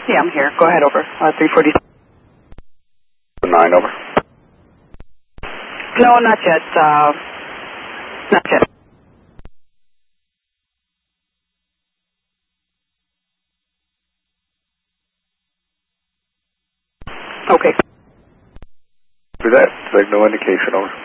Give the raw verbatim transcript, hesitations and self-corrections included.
Yeah, I'm here. Go ahead, over. Uh, three forty. nine, over. No, not yet. Uh, not yet. Okay. For that, like no indication, over.